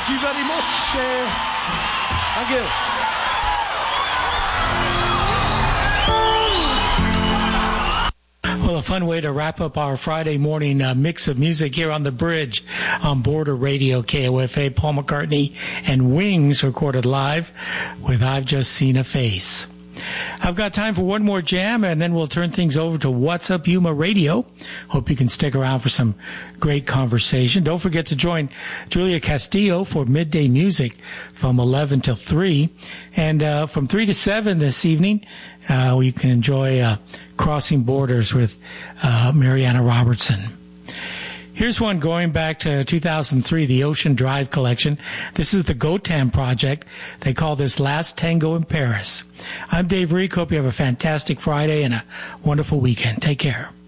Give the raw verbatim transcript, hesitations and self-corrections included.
Thank you very much. Uh, thank you. Well, a fun way to wrap up our Friday morning uh, mix of music here on the bridge on Border Radio, K O F A. Paul McCartney and Wings recorded live with I've Just Seen a Face. I've got time for one more jam, and then we'll turn things over to What's Up Yuma Radio. Hope you can stick around for some great conversation. Don't forget to join Julia Castillo for Midday Music from eleven till three. And uh, from three to seven this evening, uh, you can enjoy uh, Crossing Borders with uh, Mariana Robertson. Here's one going back to two thousand three, the Ocean Drive collection. This is the Gotan Project. They call this Last Tango in Paris. I'm Dave Reek. Hope you have a fantastic Friday and a wonderful weekend. Take care.